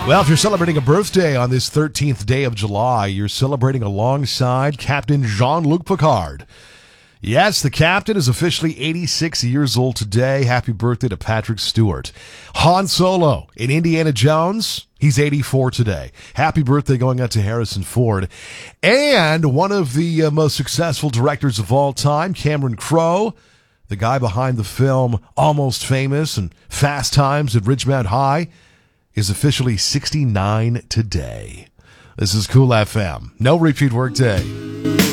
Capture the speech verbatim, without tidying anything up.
Well, if you're celebrating a birthday on this thirteenth day of July, you're celebrating alongside Captain Jean-Luc Picard. Yes, the captain is officially eighty-six years old today. Happy birthday to Patrick Stewart. Han Solo in Indiana Jones, he's eighty-four today. Happy birthday going out to Harrison Ford. And one of the uh, most successful directors of all time, Cameron Crowe, the guy behind the film Almost Famous and Fast Times at Ridgemount High, is officially sixty-nine today. This is Cool F M. No repeat work day.